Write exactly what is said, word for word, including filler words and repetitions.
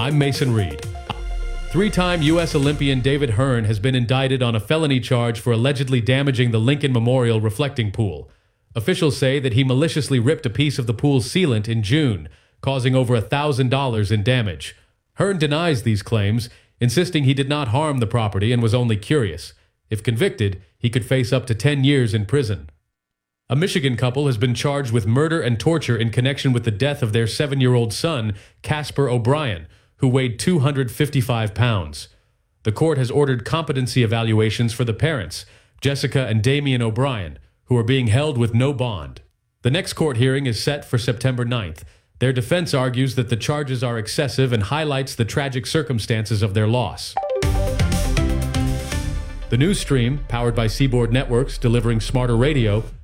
I'm Mason Reed. Three-time U S Olympian David Hearn has been indicted on a felony charge for allegedly damaging the Lincoln Memorial reflecting pool. Officials say that he maliciously ripped a piece of the pool's sealant in June, causing over one thousand dollars in damage. Hearn denies these claims, insisting he did not harm the property and was only curious. If convicted, he could face up to ten years in prison. A Michigan couple has been charged with murder and torture in connection with the death of their seven-year-old son, Casper O'Brien, who weighed two hundred fifty-five pounds. The court has ordered competency evaluations for the parents, Jessica and Damian O'Brien, who are being held with no bond. The next court hearing is set for September ninth. Their defense argues that the charges are excessive and highlights the tragic circumstances of their loss. The news stream, powered by Seaboard Networks, delivering smarter radio,